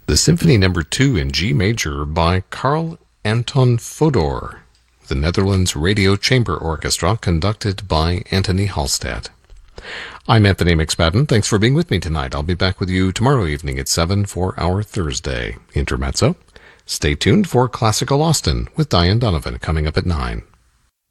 The Symphony Number 2 in G major by Carl Anton Fodor, the Netherlands Radio Chamber Orchestra, conducted by Anthony Hallstatt. I'm Anthony McSpadden. Thanks for being with me tonight. I'll be back with you tomorrow evening at 7 for our Thursday Intermezzo. Stay tuned for Classical Austin with Diane Donovan coming up at 9.